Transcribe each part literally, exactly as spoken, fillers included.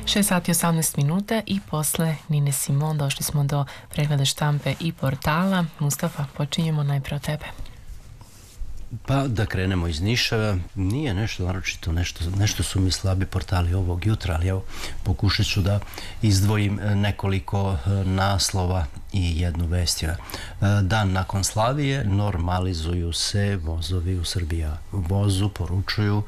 šest sati osamnaest minuta i posle Nine Simon došli smo do pregleda štampe i portala. Mustafa, počinjemo najpre od tebe. Pa da krenemo iz Niša, nije nešto naročito, nešto, nešto su mi slabi portali ovog jutra, ali evo pokušat ću da izdvojim nekoliko naslova i jednu vest. Dan nakon Slavije normalizuju se vozovi u Srbiji. Vozu poručuju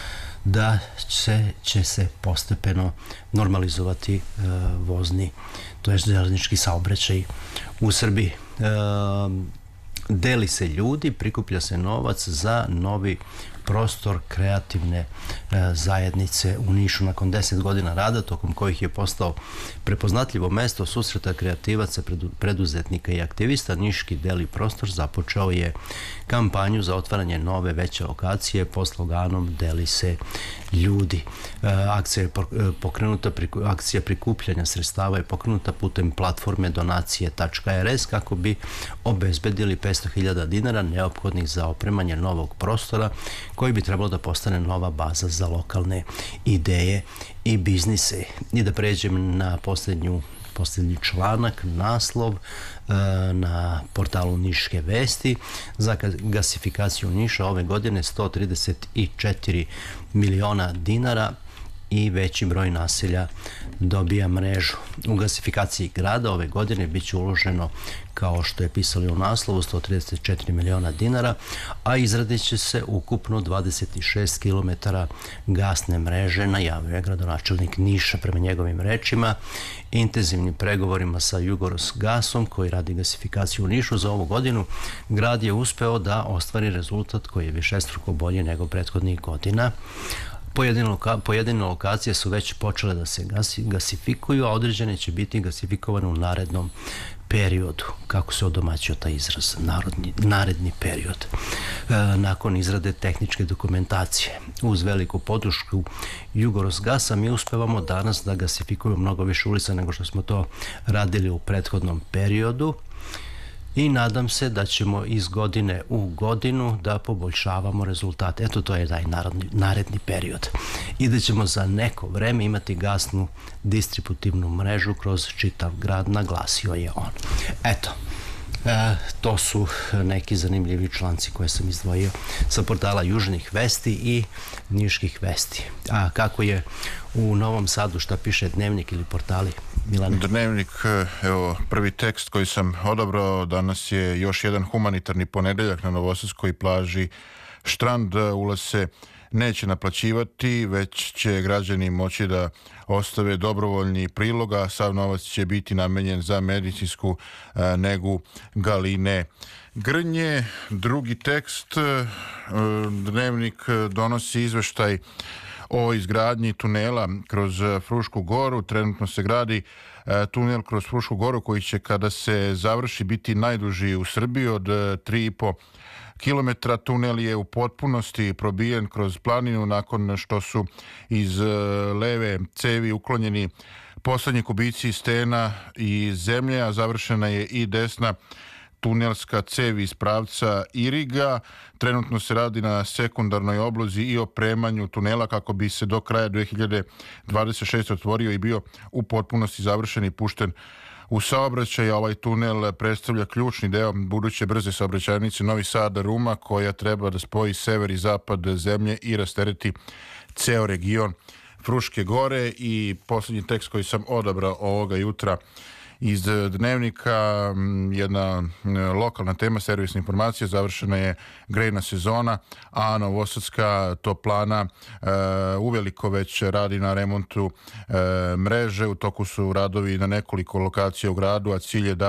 da će, će se postepeno normalizovati uh, vozni, to je železnički saobraćaj u Srbiji. Uh, deli se ljudi, prikuplja se novac za novi prostor kreativne e, zajednice u Nišu nakon deset godina rada, tokom kojih je postao prepoznatljivo mesto susreta kreativaca, preduzetnika i aktivista. Niški deli prostor započeo je kampanju za otvaranje nove veće lokacije pod sloganom Deli se ljudi. E, akcija je pokrenuta, akcija prikupljanja sredstava je pokrenuta putem platforme donacije tačka er es kako bi obezbedili petsto hiljada dinara neophodnih za opremanje novog prostora koji bi trebalo da postane nova baza za lokalne ideje i biznise. I da pređem na posljednju posljednji članak, naslov e, na portalu Niške vesti. Za gasifikaciju Niša ove godine sto trideset četiri miliona dinara i veći broj naselja dobija mrežu. U gasifikaciji grada ove godine bit će uloženo, kao što je pisali u naslovu, sto trideset četiri miliona dinara, a izradit će se ukupno dvadeset šest kilometara gasne mreže, najavio je gradonačelnik Niša. Prema njegovim rečima, intenzivnim pregovorima sa Jugorosgasom, koji radi gasifikaciju u Nišu za ovu godinu, grad je uspeo da ostvari rezultat koji je višestruko bolji nego prethodnih godina. Pojedine, loka, pojedine lokacije su već počele da se gasi, gasifikuju, a određene će biti gasifikovane u narednom periodu. Kako se odomaćio taj izraz, narodni, naredni period. E, nakon izrade tehničke dokumentacije, uz veliku podršku Jugorosgasa, mi uspevamo danas da gasifikujemo mnogo više ulica nego što smo to radili u prethodnom periodu. I nadam se da ćemo iz godine u godinu da poboljšavamo rezultate. Eto, to je taj narodni, naredni period. I da ćemo za neko vreme imati gasnu distributivnu mrežu kroz čitav grad, naglasio je on. Eto, e, to su neki zanimljivi članci koje sam izdvojio sa portala Južnih vesti i Niških vesti. A kako je u Novom Sadu, šta piše Dnevnik ili portali? Milane? Dnevnik, evo, prvi tekst koji sam odabrao danas je još jedan humanitarni ponedeljak na novosadskoj plaži Štrand. Ulaz se neće naplaćivati, već će građani moći da ostave dobrovoljni priloga. Sav novac će biti namenjen za medicinsku a, negu Galine Grnje. Drugi tekst, a, Dnevnik donosi izveštaj o izgradnji tunela kroz Frušku goru. Trenutno se gradi e, tunel kroz Frušku goru koji će, kada se završi, biti najduži u Srbiji od tri i po kilometra. Tunel je u potpunosti probijen kroz planinu nakon što su iz e, leve cevi uklonjeni poslednji kubici stena i zemlje, a završena je i desna tunelska cev iz pravca Iriga. Trenutno se radi na sekundarnoj oblozi i opremanju tunela kako bi se do kraja dve hiljade dvadeset šeste. otvorio i bio u potpunosti završen i pušten u saobraćaj. Ovaj tunel predstavlja ključni deo buduće brze saobraćajnice Novi Sad-Ruma, koja treba da spoji sever i zapad zemlje i rastereti ceo region Fruške gore. I posljednji tekst koji sam odabrao ovoga jutra iz Dnevnika, jedna lokalna tema, servisna informacija. Završena je grejna sezona, a novosadska toplana e, uveliko već radi na remontu e, mreže. U toku su radovi na nekoliko lokacija u gradu, a cilj je da